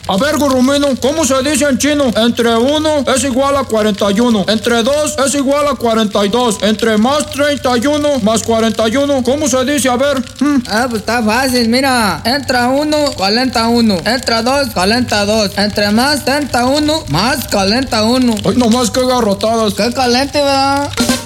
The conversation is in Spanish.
A ver, Gurrumino, ¿cómo se dice en chino? Entre 1 es igual a 41. Entre 2 es igual a 42. Entre más 31 más 41. ¿Cómo se dice? A ver. Pues está fácil, mira. Entra 1, calenta 1. Entra 2, calenta 2. Entre más 31, más calenta 1. Ay, nomás que garrotadas. Qué caliente, ¿verdad?